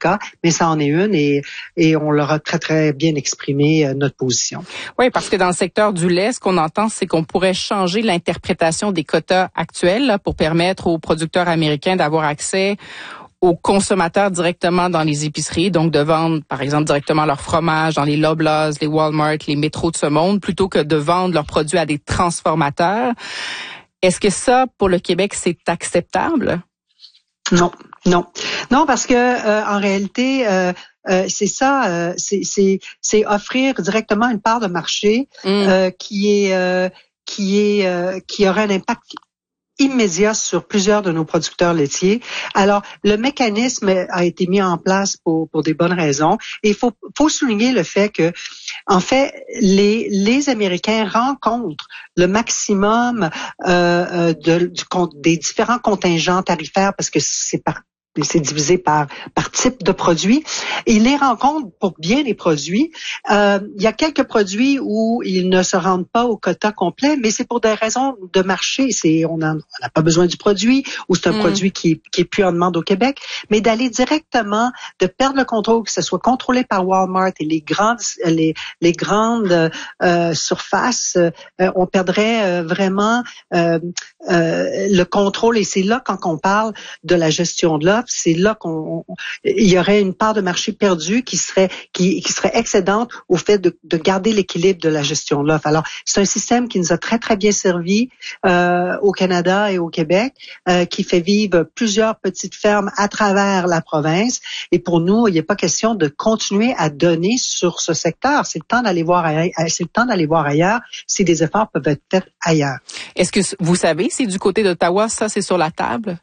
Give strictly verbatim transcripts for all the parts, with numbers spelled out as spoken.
cas, mais ça en est une et, et on leur a très, très bien exprimé euh, notre position. Oui, parce que dans le secteur du lait, ce qu'on entend, c'est qu'on pourrait changer l'interprétation des quotas actuels là, pour permettre aux producteurs américains d'avoir accès aux consommateurs directement dans les épiceries, donc de vendre, par exemple, directement leur fromage dans les Loblaws, les Walmart, les métros de ce monde, plutôt que de vendre leurs produits à des transformateurs. Est-ce que ça, pour le Québec, c'est acceptable? Non, non, non, parce que euh, en réalité, euh, euh, c'est ça, euh, c'est, c'est, c'est offrir directement une part de marché mm. euh, qui est, euh, qui est, euh, qui aurait un impact immédiat sur plusieurs de nos producteurs laitiers. Alors, le mécanisme a été mis en place pour, pour des bonnes raisons. Et il faut, faut souligner le fait que, en fait, les, les Américains rencontrent le maximum euh, de, du, des différents contingents tarifaires parce que c'est par c'est divisé par par type de produit. Ils les rencontrent pour bien les produits. Euh, il y a quelques produits où ils ne se rendent pas au quota complet, mais c'est pour des raisons de marché. C'est on n'a pas besoin du produit ou c'est un mmh. produit qui, qui est plus en demande au Québec. Mais d'aller directement, de perdre le contrôle, que ce soit contrôlé par Walmart et les grandes les les grandes euh, surfaces, euh, on perdrait euh, vraiment euh, euh, le contrôle. Et c'est là quand on parle de la gestion de l'offre. C'est là qu'on il y aurait une part de marché perdue qui serait qui, qui serait excédente au fait de, de garder l'équilibre de la gestion de l'offre. Alors c'est un système qui nous a très très bien servi euh, au Canada et au Québec, euh, qui fait vivre plusieurs petites fermes à travers la province. Et pour nous, il n'est pas question de continuer à donner sur ce secteur. C'est le temps d'aller voir ailleurs, c'est le temps d'aller voir ailleurs si des efforts peuvent être faits ailleurs. Est-ce que vous savez si du côté d'Ottawa ça c'est sur la table?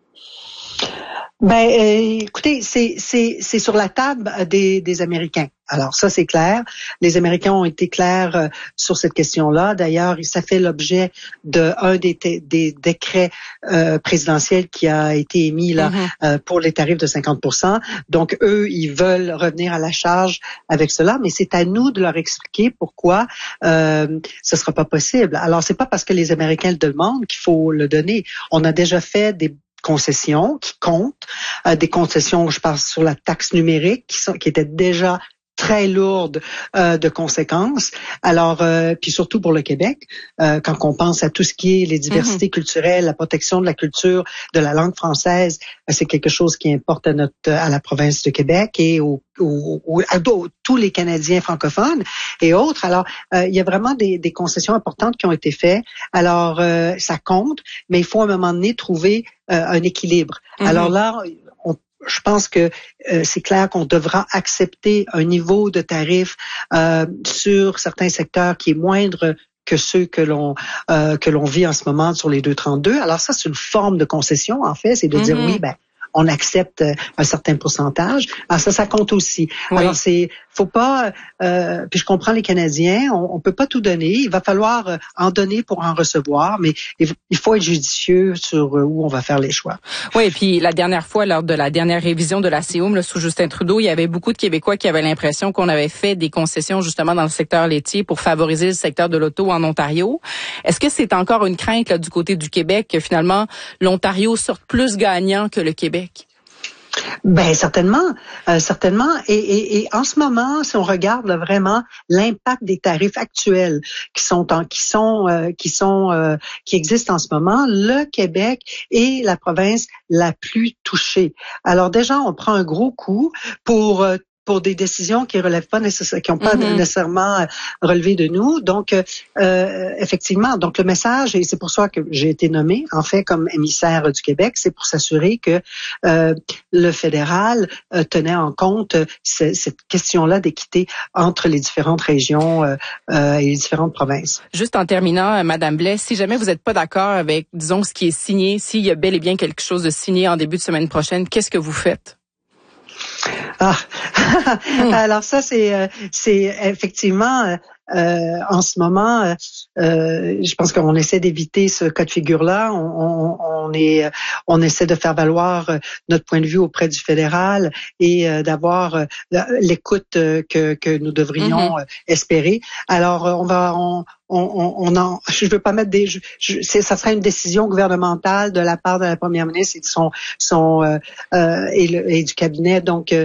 Ben, euh, écoutez, c'est c'est c'est sur la table des des Américains. Alors ça c'est clair. Les Américains ont été clairs euh, sur cette question-là. D'ailleurs, ça fait l'objet de un des des décrets euh, présidentiels qui a été émis là mm-hmm. euh, pour les tarifs de cinquante pour cent. Donc eux, ils veulent revenir à la charge avec cela, mais c'est à nous de leur expliquer pourquoi euh, ce sera pas possible. Alors c'est pas parce que les Américains le demandent qu'il faut le donner. On a déjà fait des concessions qui comptent, euh, des concessions, je parle sur la taxe numérique, qui, sont, qui étaient déjà très lourdes euh, de conséquences. Alors, euh, puis surtout pour le Québec, euh, quand on pense à tout ce qui est les diversités mm-hmm. culturelles, la protection de la culture, de la langue française, euh, c'est quelque chose qui importe à notre à la province de Québec et au, au, au, à tous les Canadiens francophones et autres. Alors, euh, il y a vraiment des, des concessions importantes qui ont été faites. Alors, euh, ça compte, mais il faut à un moment donné trouver euh, un équilibre. Mm-hmm. Alors là, on je pense que euh, c'est clair qu'on devra accepter un niveau de tarif euh, sur certains secteurs qui est moindre que ceux que l'on euh, que l'on vit en ce moment sur les deux trente-deux. Alors ça, c'est une forme de concession, en fait, c'est de mm-hmm. dire oui, ben on accepte un certain pourcentage. Alors ça, ça compte aussi. Oui. Alors c'est, faut pas, euh, puis je comprends les Canadiens, on, on peut pas tout donner. Il va falloir en donner pour en recevoir, mais il faut être judicieux sur où on va faire les choix. Oui, et puis la dernière fois, lors de la dernière révision de la C O M, là, sous Justin Trudeau, il y avait beaucoup de Québécois qui avaient l'impression qu'on avait fait des concessions justement dans le secteur laitier pour favoriser le secteur de l'auto en Ontario. Est-ce que c'est encore une crainte là, du côté du Québec que finalement l'Ontario sorte plus gagnant que le Québec? Ben certainement, euh, certainement. Et, et, et en ce moment, si on regarde là, vraiment l'impact des tarifs actuels qui sont en, qui sont euh, qui sont euh, qui existent en ce moment, le Québec est la province la plus touchée. Alors déjà, on prend un gros coup pour euh, pour des décisions qui relèvent pas nécessairement, qui n'ont pas mm-hmm. nécessairement relevé de nous. Donc, euh, effectivement, donc le message, et c'est pour ça que j'ai été nommée, en fait, comme émissaire du Québec, c'est pour s'assurer que euh, le fédéral euh, tenait en compte ce, cette question-là d'équité entre les différentes régions euh, euh, et les différentes provinces. Juste en terminant, Madame Blais, si jamais vous n'êtes pas d'accord avec, disons, ce qui est signé, s'il y a bel et bien quelque chose de signé en début de semaine prochaine, qu'est-ce que vous faites? Ah, alors ça c'est euh, c'est effectivement euh, en ce moment, euh, je pense qu'on essaie d'éviter ce cas de figure-là. On, on, on est, on essaie de faire valoir notre point de vue auprès du fédéral et euh, d'avoir euh, l'écoute que que nous devrions mm-hmm. espérer. Alors on va on, On, on en, je veux pas mettre des, je, je, c'est, ça sera une décision gouvernementale de la part de la première ministre et de son, son euh, euh, et, le, et du cabinet. Donc, euh,